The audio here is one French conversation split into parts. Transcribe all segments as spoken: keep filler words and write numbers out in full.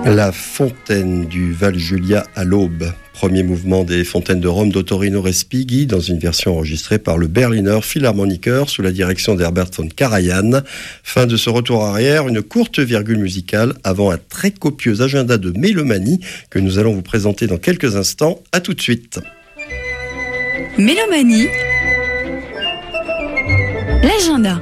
La fontaine du Val Julia à l'aube. Premier mouvement des Fontaines de Rome d'Ottorino Respighi dans une version enregistrée par le Berliner Philharmoniker sous la direction d'Herbert von Karajan. Fin de ce retour arrière, une courte virgule musicale avant un très copieux agenda de mélomanie que nous allons vous présenter dans quelques instants. À tout de suite. Mélomanie, l'agenda.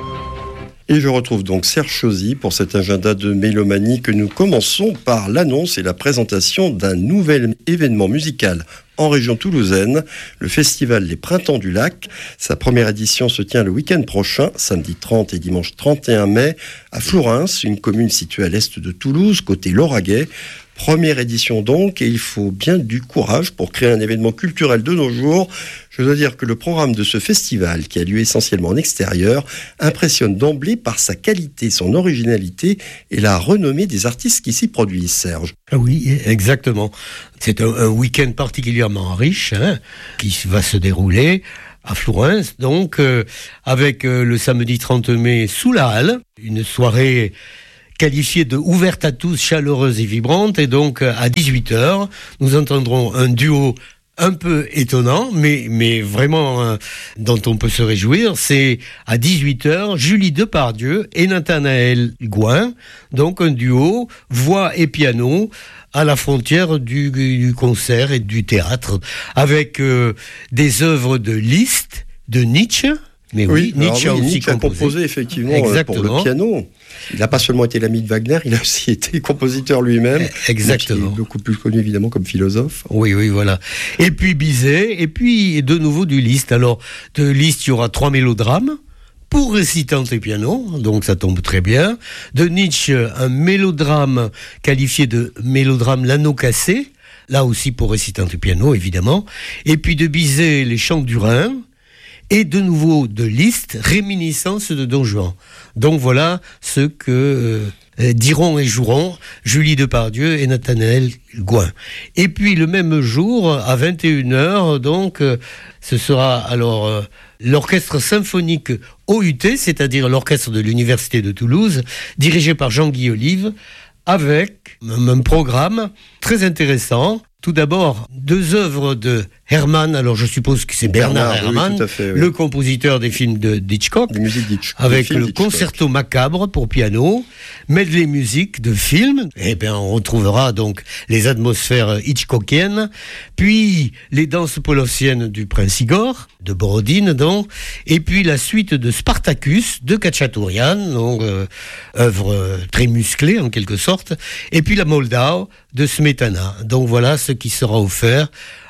Et je retrouve donc Serge Chauzy pour cet agenda de mélomanie que nous commençons par l'annonce et la présentation d'un nouvel événement musical en région toulousaine, le festival Les Printemps du Lac. Sa première édition se tient le week-end prochain, samedi trente et dimanche trente et un mai, à Flourens, une commune située à l'est de Toulouse, côté Lauragais. Première édition donc, et il faut bien du courage pour créer un événement culturel de nos jours. Je dois dire que le programme de ce festival, qui a lieu essentiellement en extérieur, impressionne d'emblée par sa qualité, son originalité et la renommée des artistes qui s'y produisent, Serge. Oui, exactement. C'est un, un week-end particulièrement riche, hein, qui va se dérouler à Flourens, donc, euh, avec euh, le samedi trente mai sous la halle, une soirée qualifiée de ouverte à tous, chaleureuse et vibrante, et donc à dix-huit heures, nous entendrons un duo un peu étonnant, mais, mais vraiment euh, dont on peut se réjouir. C'est à dix-huit heures, Julie Depardieu et Nathanaël Gouin, donc un duo, voix et piano, à la frontière du, du concert et du théâtre, avec euh, des œuvres de Liszt, de Nietzsche. Mais oui, oui Nietzsche, oui, a aussi Nietzsche composé. a composé effectivement Exactement. pour le piano. Il n'a pas seulement été l'ami de Wagner, il a aussi été compositeur lui-même. Exactement. Il est beaucoup plus connu évidemment comme philosophe. Oui, oui, voilà. Et puis Bizet, et puis de nouveau du Liszt. Alors, de Liszt, il y aura trois mélodrames pour récitante et piano, donc ça tombe très bien. De Nietzsche, un mélodrame qualifié de mélodrame l'anneau cassé, là aussi pour récitante et piano, évidemment. Et puis de Bizet, les chants du Rhin. Et de nouveau de Liszt, réminiscence de Don Juan. Donc voilà ce que euh, diront et joueront Julie Depardieu et Nathanaël Gouin. Et puis le même jour, à vingt et une heures, donc, euh, ce sera alors euh, l'orchestre symphonique O U T, c'est-à-dire l'orchestre de l'Université de Toulouse, dirigé par Jean-Guy Olive, avec un programme très intéressant. Tout d'abord, deux œuvres de Herrmann, alors je suppose que c'est Bernard, Bernard Herrmann, oui, fait, oui. le compositeur des films de d'Hitchcock, de musique d'Hitchcock, avec le d'Hitchcock. concerto macabre pour piano, medley musique de films, et bien on retrouvera donc les atmosphères hitchcockiennes, puis les danses pavloviennes du Prince Igor, de Borodine donc, et puis la suite de Spartacus de Khachaturian, donc euh, œuvre très musclée en quelque sorte, et puis la Moldau de Smetana. Donc voilà ce qui sera offert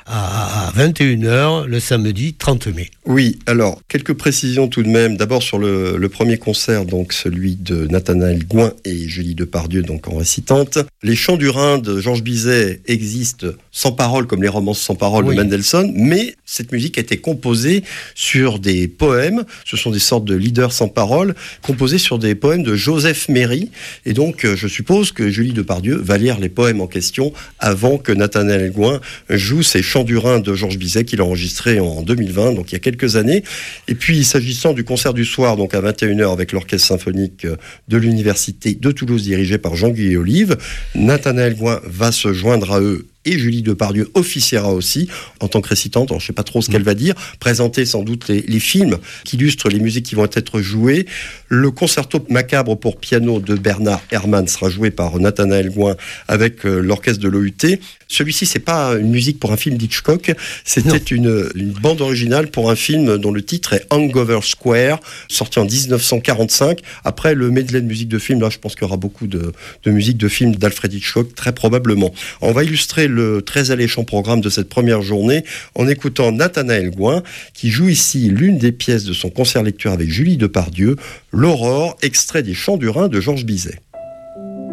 à vingt et une heures le samedi trente mai. Oui, alors, quelques précisions tout de même. D'abord sur le, le premier concert, donc celui de Nathanaël Gouin et Julie Depardieu, donc en récitante. Les chants du Rhin de Georges Bizet existent sans parole, comme les romances sans parole oui. de Mendelssohn, mais cette musique a été composée sur des poèmes. Ce sont des sortes de leaders sans parole, composés sur des poèmes de Joseph Méry. Et donc, je suppose que Julie Depardieu va lire les poèmes en question avant que Nathanaël Gouin joue ses chants du Rhin de Georges Bizet qu'il a enregistré en deux mille vingt, donc il y a quelques années. Et puis, s'agissant du concert du soir, donc à vingt et une heures avec l'orchestre symphonique de l'Université de Toulouse dirigé par Jean-Guy Olive, Nathanaël Gouin va se joindre à eux et Julie Depardieu officiera aussi en tant que récitante. Alors, je ne sais pas trop ce qu'elle va dire, présenter sans doute les, les films qui illustrent les musiques qui vont être jouées. Le concerto macabre pour piano de Bernard Herrmann sera joué par Nathanaël Gouin avec euh, l'orchestre de l'O U T. Celui-ci, c'est pas une musique pour un film d'Hitchcock, c'était une, une bande originale pour un film dont le titre est Hangover Square, sorti en dix-neuf cent quarante-cinq. Après le medley de musique de film, là, je pense qu'il y aura beaucoup de, de musique de film d'Alfred Hitchcock, très probablement. On va illustrer le très alléchant programme de cette première journée en écoutant Nathanaël Gouin, qui joue ici l'une des pièces de son concert lecture avec Julie Depardieu, L'Aurore, extrait des Chants du Rhin de Georges Bizet.